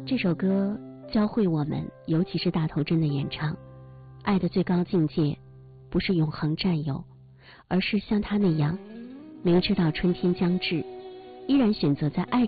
这首歌教会我们，尤其是大头针的演唱，爱的最高境界不是永恒占有，而是像他那样明知道春天将至，依然选择在爱